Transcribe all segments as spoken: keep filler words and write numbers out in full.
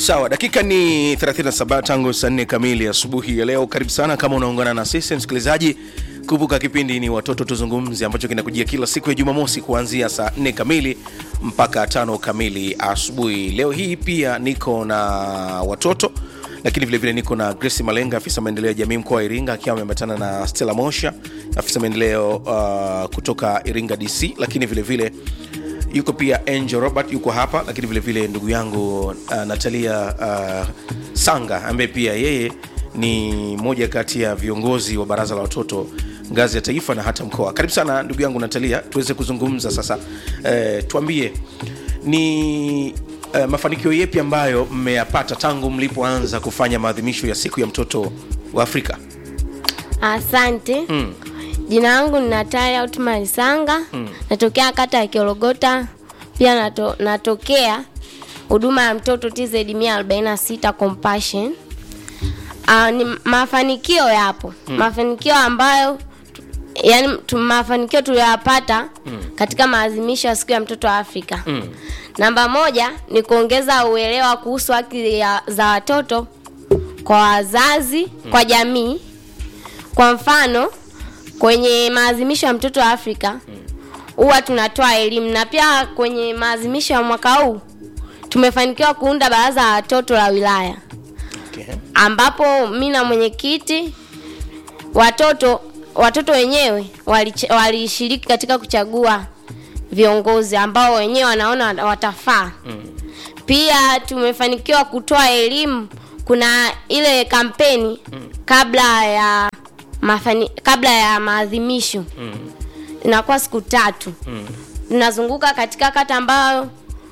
Sawa, dakika ni thelathini na saba tangu saa nne kamili asubuhi ya leo. Karibu sana kama unaungana na sisi msikilizaji. Kumbuka kipindi ni Watoto Tuzungumze ambacho kinakujia kila siku ya Jumamosi kuanzia saa nne kamili mpaka tano kamili asubuhi. Leo hii pia niko na watoto, lakini vile vile niko na Grace Malenga, afisa maendeleo ya jamii mkoa wa Iringa, akiwa ameambatana na Stella Mosha, afisa maendeleo uh, kutoka Iringa D C, lakini vile vile yuko pia Angel Robert yuko hapa, lakini vile vile ndugu yangu uh, Natalia uh, Sanga ambaye pia yeye ni moja kati ya viongozi wa baraza la watoto ngazi ya taifa na hata mkoa. Karibu sana ndugu yangu Natalia, tuweze kuzungumza sasa. Eh, tuambie ni uh, mafanikio yapi ambayo mmeyapata tangu mlipoanza kufanya maadhimisho ya siku ya mtoto wa Afrika? Asante. Mm. Jina langu ni Natalia Utumari Sanga. Mm. Natokea kata ya Kiorogota. Pia nato, natokea huduma ya mtoto T Z mia arobaini na sita Compassion. Uh, ni mafanikio yapo. Mm. Mafanikio ambayo yani tu, mafanikio tuliyopata mm. katika maadhimisho ya siku ya mtoto wa Afrika. Mm. Namba moja ni kuongeza uelewa kuhusu haki za watoto kwa wazazi, mm. kwa jamii. Kwa mfano, kwenye maadhimisho ya mtoto wa Afrika huwa tunatoa elimu, na pia kwenye maadhimisho ya mwaka huu tumefanikiwa kuunda baraza la watoto la wilaya. Okay. Ambapo mimi na mwenyekiti watoto watoto wenyewe walishiriki wali katika kuchagua viongozi ambao wenyewe wanaona watafaa. Mm. Pia tumefanikiwa kutoa elimu. Kuna ile kampeni mm. kabla ya Mafani, kabla ya maadhimisho. Mm. Inakuwa siku tatu. Mm. Tunazunguka katika kata ambayo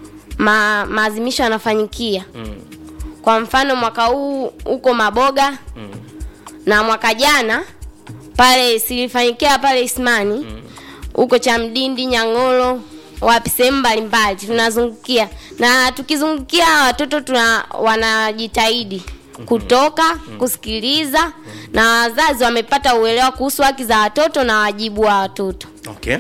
ma, maadhimisho yanafanyikia. Mm. Kwa mfano mwaka huu uko Maboga. Mm. Na mwaka jana pale silifanyikia pale Ismani. Mm. Uko Chamdindi, Nyang'olo, wapi sehemu mbalimbali tunazungukia. Na tukizungukia watoto tuna wanajitahidi kutoka, kusikiliza, na wazazi wamepata uelewa kuhusu haki za watoto na wajibu wa watoto. Okay.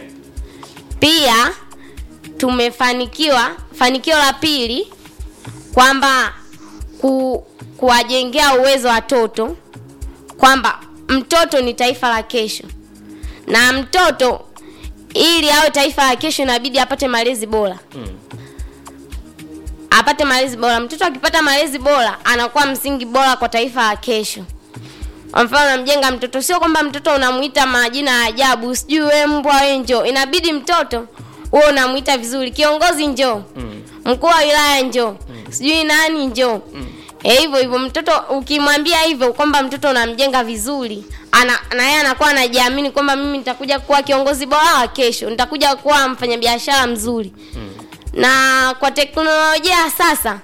Pia tumefanikiwa, fanikio la pili kwamba ku, kuwajengea uwezo watoto kwamba mtoto ni taifa la kesho. Na mtoto ili awe taifa la kesho inabidi apate malezi bora. Mm. Apate malezi bora. Mtoto akipata malezi bora anakuwa msingi bora kwa taifa la kesho. Kwa mfano unamjenga mtoto, sio kwamba mtoto unamuita majina ya ajabu, sijui wewe mbwa wewe njoo. Inabidi mtoto wewe unamuita vizuri, kiongozi njoo. Mm. Mkuu wa wilaya njoo. Mm. Sijui nani njoo. Mm. Eh, hivyo hivyo mtoto ukimwambia hivyo kwamba mtoto unamjenga vizuri, ana na yeye anakuwa anajiamini kwamba mimi nitakuja kuwa kiongozi bora wa kesho, nitakuja kuwa mfanyabiashara mzuri. Mm. Na kwa teknolojia sasa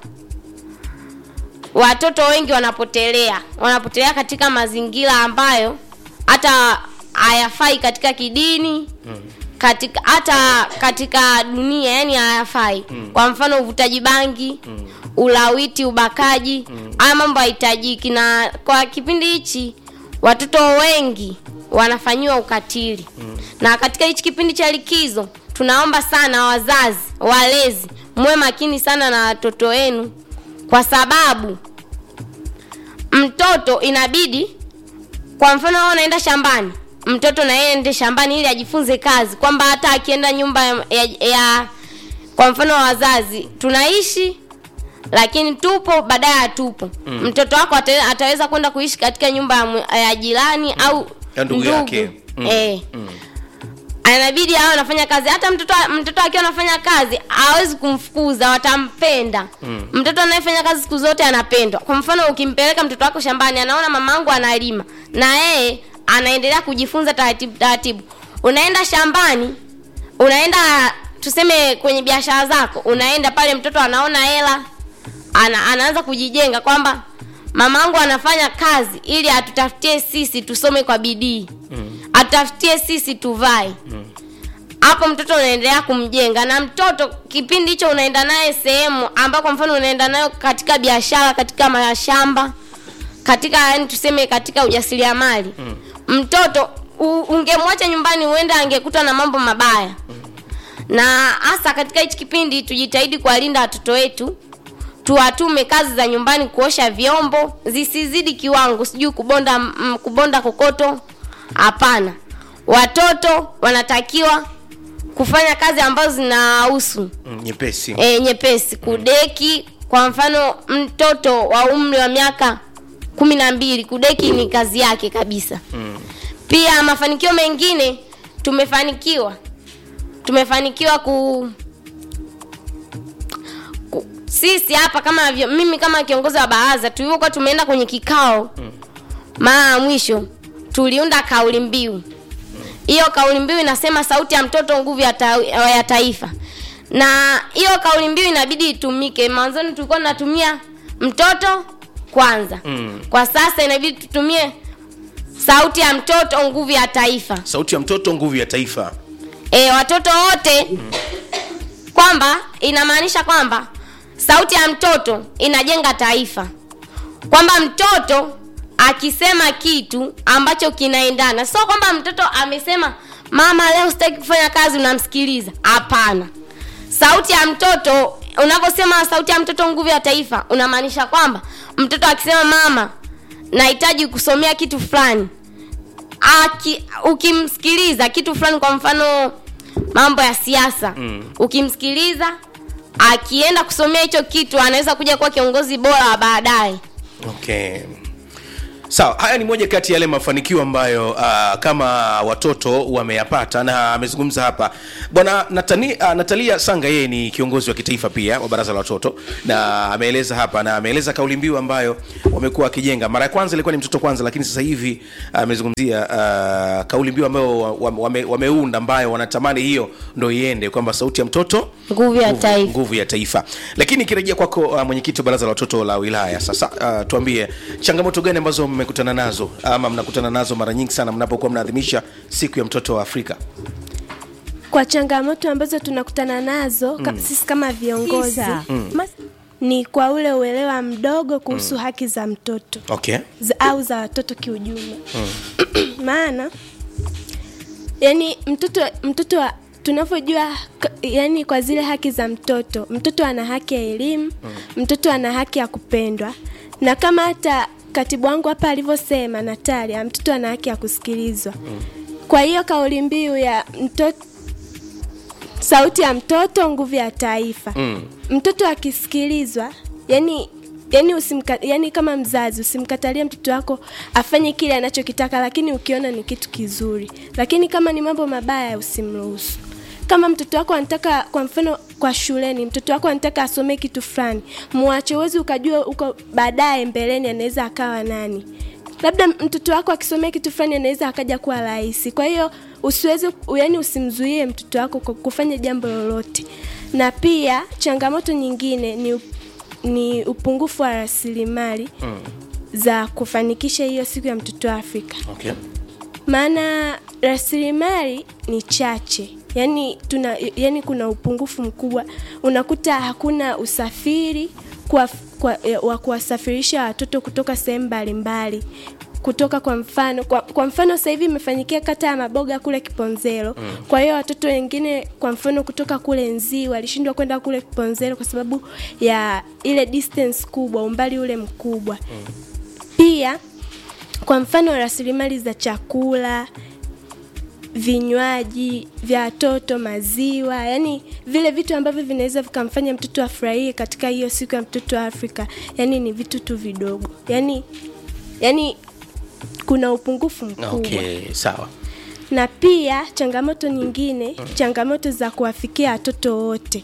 watoto wengi wanapotelea wanapotelea katika mazingira ambayo hata hayafai katika kidini. Mm. katika hata katika dunia, yani hayafai. Mm. Kwa mfano uvutaji bangi, mm. ulawiti, ubakaji, mm. haya mambo hayahitajiki. Na kwa kipindi hichi watoto wengi wanafanywa ukatili. Mm. Na katika hichi kipindi cha likizo tunaomba sana wazazi, walezi, mwe makini sana na watoto wenu, kwa sababu mtoto inabidi, kwa mfano wewe unaenda shambani, mtoto na yeye ende shambani ili ajifunze kazi, kwamba hata akienda nyumba ya, ya, ya kwa mfano wazazi tunaishi lakini tupo baadaye hatupo. Mm. Mtoto wako ata, ataweza kwenda kuishi katika nyumba ya, ya jirani. Mm. Au ya ndugu yake. Mm. Eh. Mm. Anabidi hao anafanya kazi. Hata mtoto mtoto akiwa anafanya kazi hawezi kumfukuza, watampenda. Mm. Mtoto anayefanya kazi siku zote anapendwa. Kwa mfano ukimpeleka mtoto wako shambani, anaona mamangu analima, na yeye anaendelea kujifunza taratibu taratibu. Unaenda shambani, unaenda tuseme kwenye biashara zako, unaenda pale mtoto anaona hela, ana, anaanza kujijenga kwamba mamangu anafanya kazi ili atutafutie sisi tusome kwa bidii. Mm. Atutafutie sisi tuvae. Mm. Hapo mtoto unaendelea kumjenga. Na mtoto kipindi hicho unaenda naye sehemu ambako kwa mfano unaenda nayo katika biashara, katika mashamba, katika yani tuseme katika ujasiriamali. Mm. Mtoto ungemwacha nyumbani uende angekuta na mambo mabaya. Mm. Na hasa katika hichi kipindi tujitahidi kuwalinda watoto wetu tuwatume kazi za nyumbani, kuosha vyombo, zisizidi kiwango, sijui kubonda m, kubonda kokoto. Hapana. Watoto wanatakiwa kufanya kazi ambazo zinahusu mm, nyepesi. Eh, nyepesi, kudeki. Kwa mfano mtoto wa umri wa miaka kumi na mbili, kudeki ni kazi yake kabisa. Mm. Pia mafanikio mengine tumefanikiwa. Tumefanikiwa ku, ku sisi hapa kama mimi kama kiongozi wa baraza tulikuwa tumeenda kwenye kikao. Mm. Mara mwisho tuliunda kauli mbiu. Hiyo kauli mbiu inasema sauti ya mtoto nguvu ya, ta, ya taifa. Na hiyo kauli mbiu inabidi itumike. Mwanzoni tulikuwa tunatumia mtoto kwanza. Mm. Kwa sasa inabidi tutumie sauti ya mtoto nguvu ya taifa. Sauti ya mtoto nguvu ya taifa. Eh, watoto wote. Mm. Kwamba inamaanisha kwamba sauti ya mtoto inajenga taifa. Kwamba mtoto akisema kitu ambacho kinaendana, sio kwamba mtoto amesema mama leo sitaki kufanya kazi unamsikiliza. Hapana. Sauti ya mtoto, unaposema sauti ya mtoto nguvu ya taifa, unamaanisha kwamba mtoto akisema mama nahitaji kusomea kitu fulani, aki ukimsikiliza kitu fulani, kwa mfano mambo ya siasa, mm. ukimsikiliza akienda kusomea hicho kitu anaweza kuja kuwa kiongozi bora wa baadaye. Okay. Sawa, haya ni moja kati ya yale mafanikio ambayo uh, kama watoto wameyapata, na amezungumza hapa Bwana Natani, uh, Natalia Sanga. Yeye ni kiongozi wa kitaifa pia wa baraza la watoto, na ameeleza hapa na ameeleza kauli mbiu ambayo wamekuwa wakijenga. Mara ya kwanza ilikuwa ni mtoto kwanza, lakini sasa hivi amezungumzia uh, uh, kauli mbiu ambayo wame, wameunda ambayo wanatamani hiyo ndio iende, kwamba sauti ya mtoto nguvu ya taifa. Nguvu ya taifa. Lakini kirejea kwako uh, mwenyekiti wa baraza la watoto la wilaya, sasa uh, tuambie changamoto gani ambazo mmekutana nazo ama mnakutana nazo mara nyingi sana mnapokuwa mnaadhimisha siku ya mtoto wa Afrika? Kwa changamoto ambazo tunakutana nazo mm. sisi kama viongozi mm. ni kwa ule uelewa mdogo kuhusu mm. haki za mtoto. Okay. Z, au za watoto kiujumla. Mm. Maana yani mtoto mtoto wa tunapojua yani kwa zile haki za mtoto, mtoto ana haki ya elimu, mm. mtoto ana haki ya kupendwa. Na kama hata katibu wangu hapa alivyosema Natalia, mtoto ana haki ya kusikilizwa. Mm. Kwa hiyo kauli mbiu ya mtoto, sauti ya mtoto nguvu ya taifa. Mm. Mtoto akisikilizwa, yani yani usimka, yani kama mzazi usimkatalie mtoto wako afanye kile anachokitaka, lakini ukiona ni kitu kizuri. Lakini kama ni mambo mabaya usimruhusu. Kama mtoto wako anataka, kwa mfano kwa shuleni, mtoto wako anataka asome kitu fulani, muache. Uwezi ukajua uko baadaye mbeleni anaweza akawa nani. Labda mtoto wako akisomea kitu fulani anaweza akaja kuwa rais. Kwa hiyo usiweze, yani usimzuie mtoto wako kufanya jambo lolote. Na pia changamoto nyingine ni ni upungufu wa rasilimali mm. za kufanikisha hiyo siku ya mtoto wa Afrika. Okay. Maana rasilimali ni chache. Yani tuna yani kuna upungufu mkubwa. Unakuta hakuna usafiri kwa kwa wa kuwasafirisha watoto kutoka sehemu mbalimbali. Kutoka kwa mfano kwa, kwa mfano sasa hivi imefanyikia kata ya Maboga kule Kiponzero. Mm. Kwa hiyo watoto wengine kwa mfano kutoka kule Nzi walishindwa kwenda kule Kiponzero kwa sababu ya ile distance kubwa, umbali ule mkubwa. Mm. Pia kwa mfano rasilimali za chakula, vinywaji vya watoto, maziwa, yani vile vitu ambavyo vinaweza vikamfanya mtoto afurahie katika hiyo siku ya mtoto wa Afrika, yani ni vitu tu vidogo. Yani yani kuna upungufu mkubwa. Okay, sawa. Na pia changamoto nyingine, mm. changamoto za kuwafikia watoto wote.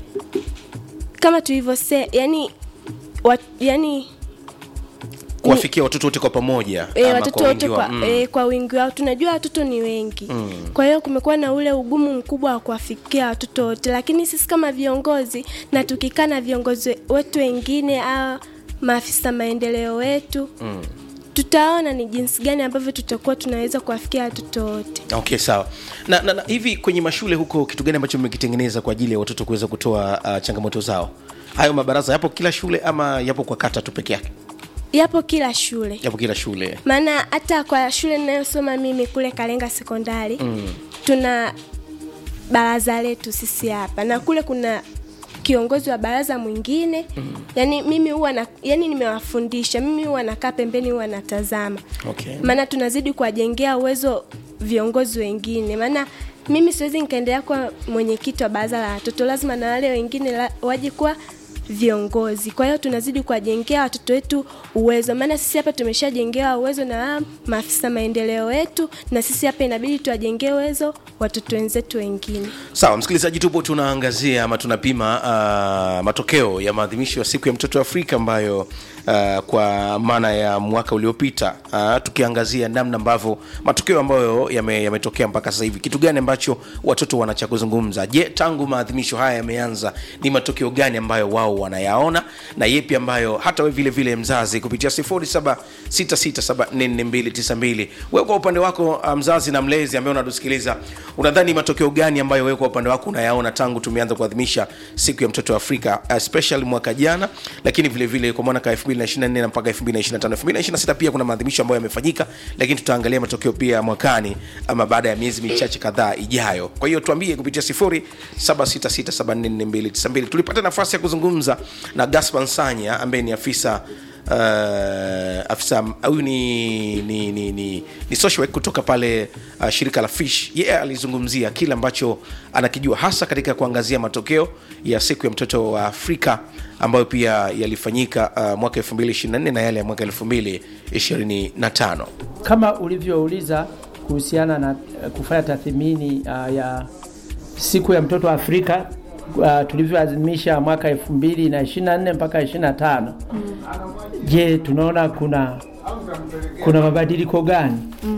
Kama tulivyosema, yani wat, yani kuwafikia watoto wote kwa pamoja, e, watoto wote kwa mm. e, kwa wingi wao. Tunajua watoto ni wengi. Mm. Kwa hiyo kumekuwa na ule ugumu mkubwa wa kuwafikia watoto wote, lakini sisi kama viongozi na tukikaa na viongozi wetu wengine au maafisa maendeleo wetu, mm. tutaona ni jinsi gani ambavyo tutakuwa tunaweza kuwafikia watoto wote. Okay, sawa. Na, na, na hivi kwenye mashule huko kitu gani ambacho mmekitengeneza kwa ajili ya watoto kuweza kutoa uh, changamoto zao? Hayo mabaraza yapo kila shule ama yapo kwa kata tu peke yake? Yapo kila shule. Yapo kila shule. Maana hata kwa shule ninayosoma mimi kule Kalenga Sekondari, mm. tuna baraza letu sisi hapa. Na kule kuna kiongozi wa baraza mwingine. Mm. Yaani mimi huwa na yani nimewafundisha, mimi huwa nakaa pembeni, huwa natazama. Okay. Maana tunazidi kuwajengea uwezo viongozi wengine. Maana mimi siwezi nikaendelea kuwa mwenyekiti wa baraza la watoto, lazima na wale wengine la, waje kuwa viongozi. Kwa hiyo tunazidi kuwajengea watoto wetu uwezo. Maana sisi hapa tumeshajengewa uwezo na maafisa maendeleo wetu, na sisi hapa inabidi tuwajengee uwezo watoto wenzetu wengine. Sawa, msikilizaji, tupo tunaangazia ama tunapima uh, matokeo ya maadhimisho ya siku ya mtoto Afrika ambayo uh, kwa maana ya mwaka uliopita, uh, tukiangazia namna ambavyo matokeo ambayo yametokea yame mpaka sasa hivi. Kitu gani ambacho watoto wanacha kuzungumza? Je, tangu maadhimisho haya yameanza ni matokeo gani ambayo wao wanayaona, na yepi ambayo hata wewe vile vile mzazi kupitia sifuri saba sita sita saba nne nne mbili tisa mbili, wewe kwa upande wako mzazi na mlezi ambaye unatusikiliza, unadhani matokeo gani ambayo wewe kwa upande wako unayaona tangu tumeanza kuadhimisha siku ya mtoto Afrika, especially mwaka jana, lakini vile vile kwa mwaka elfu mbili na ishirini na nne na mpaka elfu mbili na ishirini na tano. elfu mbili na ishirini na sita pia kuna maadhimisho ambayo yamefanyika, lakini tutaangalia matokeo pia mwakani ama baada ya miezi michache kadhaa ijayo. Kwa hiyo tuambie kupitia sifuri saba sita sita saba nne nne mbili tisa mbili. Tulipata nafasi ya kuzungumza na Gaspar Nsanya ambaye ni afisa uh, afisa huyu ni ni ni ni, ni social work kutoka pale uh, shirika la Fish. Yeye yeah, alizungumzia kile ambacho anakijua hasa katika kuangazia matokeo ya siku ya mtoto wa Afrika ambayo pia yalifanyika uh, mwaka elfu mbili ishirini na nne na yale ya mwaka elfu mbili ishirini na tano. Kama ulivyouliza kuhusiana na uh, kufanya tathmini uh, ya siku ya mtoto wa Afrika uh, tulivyoadhimisha mwaka elfu mbili na ishirini na nne mpaka ishirini na tano. Mm. Je, tunaona kuna kuna mabadiliko gani? Mm.